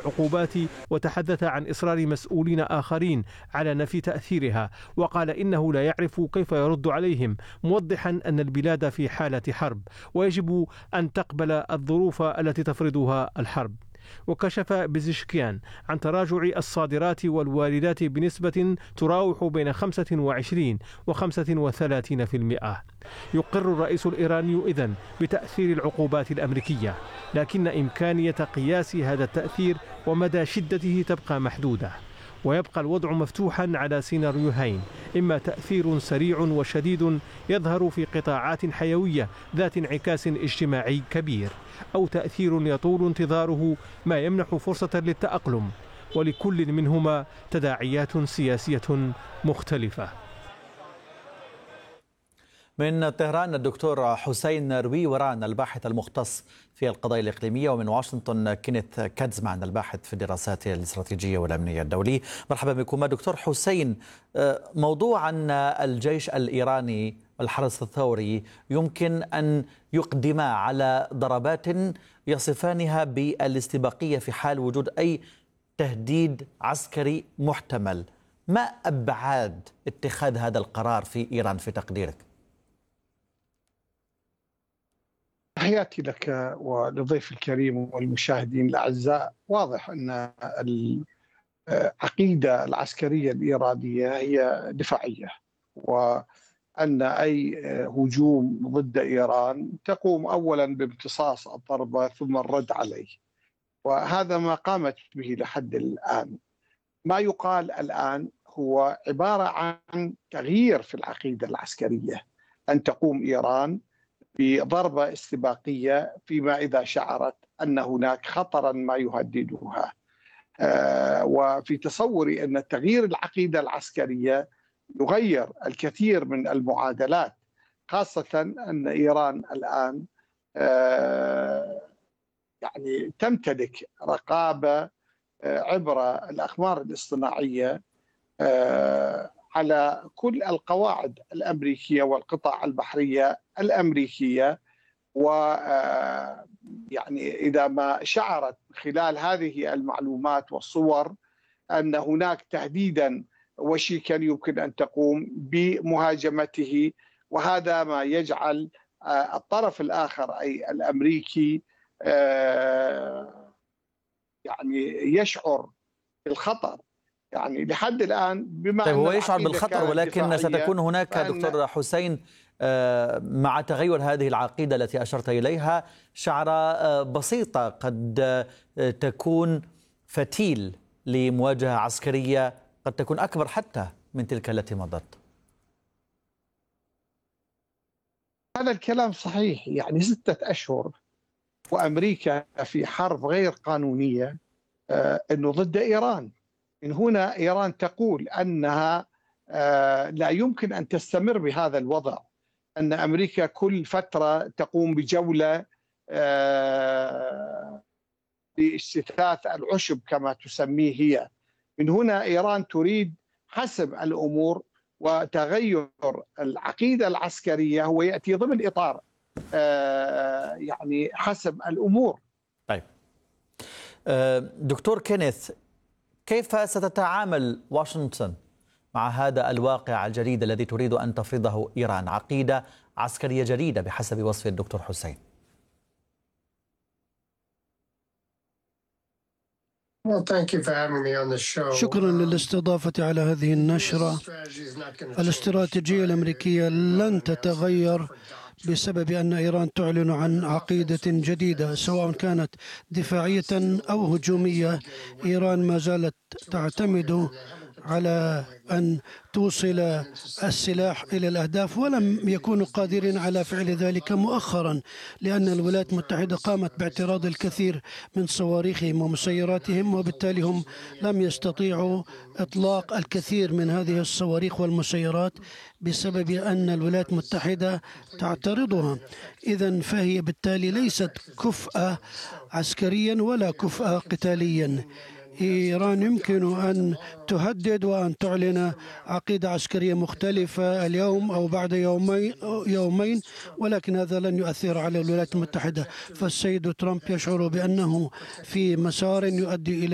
العقوبات، وتحدث عن إصرار مسؤولين آخرين على نفي تأثيرها، وقال إنه لا يعرف كيف يرد عليهم، موضحا أن البلاد في حالة حرب ويجب أن تقبل الظروف التي تفرضها الحرب. وكشف بزشكيان عن تراجع الصادرات والواردات بنسبة تراوح بين 25 و 35%. يقر الرئيس الإيراني إذن بتأثير العقوبات الأمريكية، لكن إمكانية قياس هذا التأثير ومدى شدته تبقى محدودة، ويبقى الوضع مفتوحا على سيناريوهين: إما تأثير سريع وشديد يظهر في قطاعات حيوية ذات انعكاس اجتماعي كبير، أو تأثير يطول انتظاره ما يمنح فرصة للتأقلم، ولكل منهما تداعيات سياسية مختلفة. من طهران الدكتور حسين رويوران الباحث المختص في القضايا الإقليمية، ومن واشنطن كينيث كاتزمان الباحث في الدراسات الاستراتيجية والأمنية الدولي. مرحبا بكم دكتور حسين. موضوع أن الجيش الإيراني الحرس الثوري يمكن أن يقدم على ضربات يصفانها بالاستباقية في حال وجود أي تهديد عسكري محتمل، ما أبعاد اتخاذ هذا القرار في إيران في تقديرك؟ تحياتي لك ولضيف الكريم والمشاهدين الأعزاء. واضح أن العقيدة العسكرية الإيرانية هي دفاعية، وأن أي هجوم ضد إيران تقوم أولا بامتصاص الضربة ثم الرد عليه، وهذا ما قامت به لحد الآن. ما يقال الآن هو عبارة عن تغيير في العقيدة العسكرية، أن تقوم إيران بضربة استباقية فيما إذا شعرت أن هناك خطرا ما يهددها. وفي تصوري أن تغيير العقيدة العسكرية يغير الكثير من المعادلات، خاصة أن إيران الآن يعني تمتلك رقابة عبر الأقمار الاصطناعية على كل القواعد الأمريكية والقطع البحرية الأمريكية، ويعني إذا ما شعرت خلال هذه المعلومات والصور أن هناك تهديدا وشيكا يمكن أن تقوم بمهاجمته، وهذا ما يجعل الطرف الآخر أي الأمريكي يعني يشعر بالخطر. يعني لحد الآن بما طيب هو يشعر بالخطر، ولكن ستكون هناك دكتور حسين مع تغير هذه العقيدة التي أشرت إليها شعرة بسيطة قد تكون فتيل لمواجهة عسكرية قد تكون أكبر حتى من تلك التي مضت. هذا الكلام صحيح. يعني 6 أشهر وأمريكا في حرب غير قانونية أنه ضد إيران. من هنا إيران تقول أنها لا يمكن أن تستمر بهذا الوضع، أن أمريكا كل فترة تقوم بجولة لاجتثاث العشب كما تسميه هي. من هنا إيران تريد حسم الأمور وتغير العقيدة العسكرية، هو يأتي ضمن إطار يعني حسم الأمور. طيب دكتور كينيث، كيف ستتعامل واشنطن مع هذا الواقع الجديد الذي تريد أن تفرضه إيران، عقيدة عسكرية جديدة بحسب وصف الدكتور حسين؟ شكرا للاستضافة على هذه النشرة. الاستراتيجية الأمريكية لن تتغير بسبب أن إيران تعلن عن عقيدة جديدة، سواء كانت دفاعية أو هجومية. إيران ما زالت تعتمد على أن توصل السلاح إلى الأهداف، ولم يكونوا قادرين على فعل ذلك مؤخرا، لأن الولايات المتحدة قامت باعتراض الكثير من صواريخهم ومسيراتهم، وبالتالي هم لم يستطيعوا إطلاق الكثير من هذه الصواريخ والمسيرات بسبب أن الولايات المتحدة تعترضها. إذن فهي بالتالي ليست كفءة عسكريا ولا كفءة قتاليا. إيران يمكن أن تهدد وأن تعلن عقيدة عسكرية مختلفة اليوم أو بعد يومين، ولكن هذا لن يؤثر على الولايات المتحدة. فالسيد ترامب يشعر بأنه في مسار يؤدي إلى